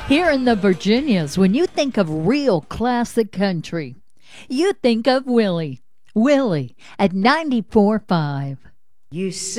Here in the Virginias, when you think of real classic country, you think of Willie. Willie at 94.5. You